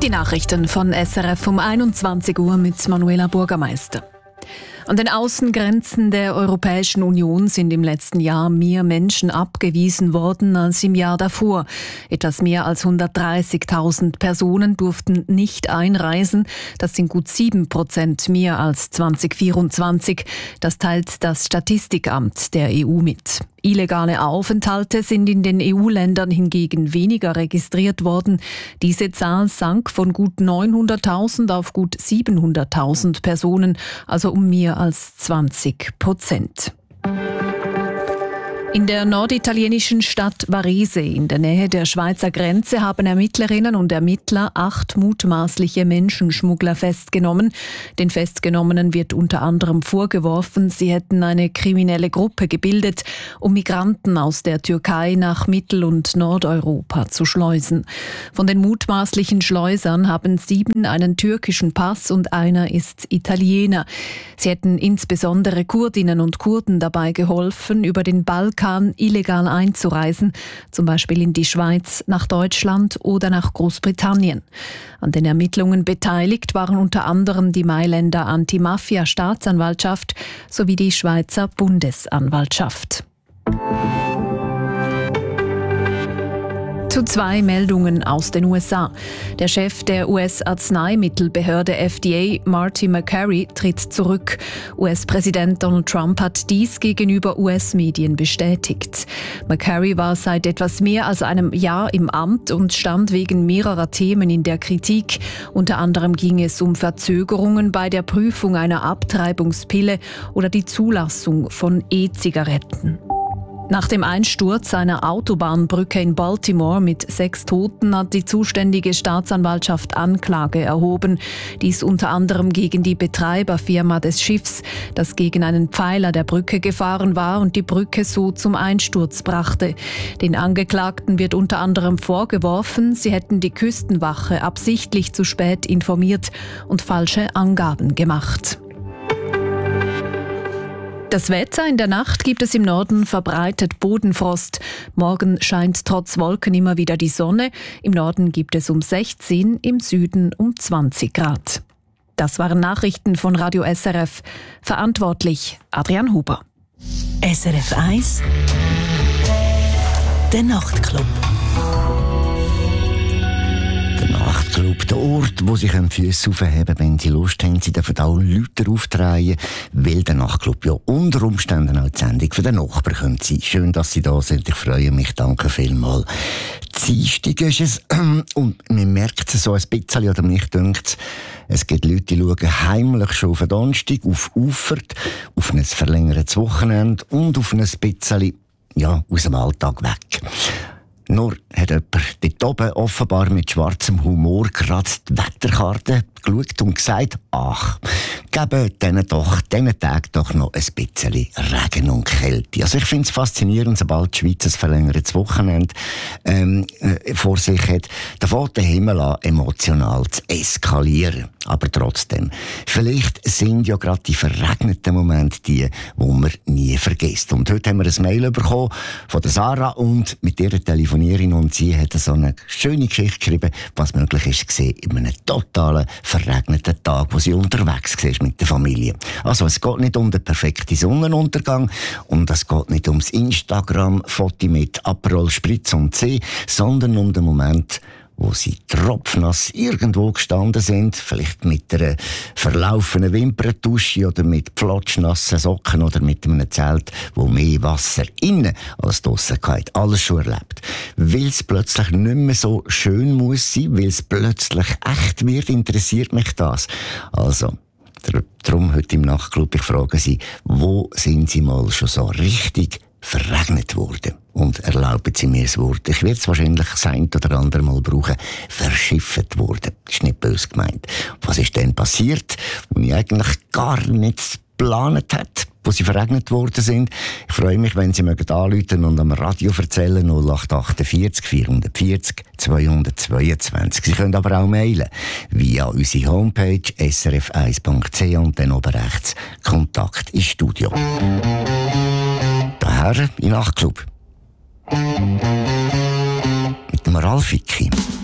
Die Nachrichten von SRF um 21 Uhr mit Manuela Bürgermeister. An den Außengrenzen der Europäischen Union sind im letzten Jahr mehr Menschen abgewiesen worden als im Jahr davor. Etwas mehr als 130.000 Personen durften nicht einreisen. Das sind gut 7% mehr als 2024. Das teilt das Statistikamt der EU mit. Illegale Aufenthalte sind in den EU-Ländern hingegen weniger registriert worden. Diese Zahl sank von gut 900.000 auf gut 700.000 Personen, also um mehr als 20%. In der norditalienischen Stadt Varese in der Nähe der Schweizer Grenze haben Ermittlerinnen und Ermittler 8 mutmaßliche Menschenschmuggler festgenommen. Den Festgenommenen wird unter anderem vorgeworfen, sie hätten eine kriminelle Gruppe gebildet, um Migranten aus der Türkei nach Mittel- und Nordeuropa zu schleusen. Von den mutmaßlichen Schleusern haben 7 einen türkischen Pass und einer ist Italiener. Sie hätten insbesondere Kurdinnen und Kurden dabei geholfen, über den Balkan illegal einzureisen, zum Beispiel in die Schweiz, nach Deutschland oder nach Großbritannien. An den Ermittlungen beteiligt waren unter anderem die Mailänder Anti-Mafia-Staatsanwaltschaft sowie die Schweizer Bundesanwaltschaft. Zu 2 Meldungen aus den USA. Der Chef der US-Arzneimittelbehörde FDA, Marty Makary, tritt zurück. US-Präsident Donald Trump hat dies gegenüber US-Medien bestätigt. Makary war seit etwas mehr als einem Jahr im Amt und stand wegen mehrerer Themen in der Kritik. Unter anderem ging es um Verzögerungen bei der Prüfung einer Abtreibungspille oder die Zulassung von E-Zigaretten. Nach dem Einsturz einer Autobahnbrücke in Baltimore mit 6 Toten hat die zuständige Staatsanwaltschaft Anklage erhoben. Dies unter anderem gegen die Betreiberfirma des Schiffs, das gegen einen Pfeiler der Brücke gefahren war und die Brücke so zum Einsturz brachte. Den Angeklagten wird unter anderem vorgeworfen, sie hätten die Küstenwache absichtlich zu spät informiert und falsche Angaben gemacht. Das Wetter: in der Nacht gibt es im Norden verbreitet Bodenfrost. Morgen scheint trotz Wolken immer wieder die Sonne. Im Norden gibt es um 16, im Süden um 20 Grad. Das waren Nachrichten von Radio SRF. Verantwortlich Adrian Huber. SRF 1 Der Nachtclub. Der Nachtclub, der Ort, wo sie die Füsse aufheben können, wenn sie Lust haben. Sie dürfen auch lauter aufdrehen, weil der Nachtclub ja unter Umständen auch die Sendung für den Nachbarn könnte sein. Schön, dass Sie da sind. Ich freue mich. Danke vielmals. Dienstag ist es und man merkt es so ein bisschen, oder mich dünkt es gibt Leute, die schauen heimlich schon auf den Donnerstag, auf Ufert, auf ein verlängertes Wochenende und auf ein bisschen aus dem Alltag weg. Nur hat jemand dort oben offenbar mit schwarzem Humor gerade die Wetterkarte geschaut und gesagt, ach, geben diesen Tagen doch noch ein bisschen Regen und Kälte. Also ich finde es faszinierend, sobald die Schweiz ein verlängertes Wochenende vor sich hat, da fängt der Himmel an, emotional zu eskalieren. Aber trotzdem, vielleicht sind ja gerade die verregneten Momente die man nie vergisst. Und heute haben wir ein Mail bekommen von der Sarah und mit ihrer Telefonierin und sie hat so eine schöne Geschichte geschrieben, was möglich ist in einem totalen verregneten Tag, wo sie unterwegs war mit der Familie. Also es geht nicht um den perfekten Sonnenuntergang und es geht nicht ums Instagram-Foto mit Aperol Spritz und C, sondern um den Moment, wo sie tropfnass irgendwo gestanden sind, vielleicht mit einer verlaufenen Wimperntusche oder mit pflotschnassen Socken oder mit einem Zelt, wo mehr Wasser innen als draussen hatte. Alles schon erlebt. Weil es plötzlich nicht mehr so schön muss sein, weil es plötzlich echt wird, interessiert mich das. Also, darum heute im Nachtclub, ich frage Sie, wo sind Sie mal schon so richtig verregnet worden? Und erlauben Sie mir das Wort, ich werde es wahrscheinlich das ein oder andere Mal brauchen, verschifft worden. Das ist nicht böse gemeint. Was ist denn passiert, was ich eigentlich gar nicht geplant hätte, wo Sie verregnet worden sind? Ich freue mich, wenn Sie anrufen und am Radio erzählen, 0848 440 222. Sie können aber auch mailen via unsere Homepage srf1.ch und dann oben rechts Kontakt ins Studio. Daher in Nachtclub. Mit dem Ralf Icki.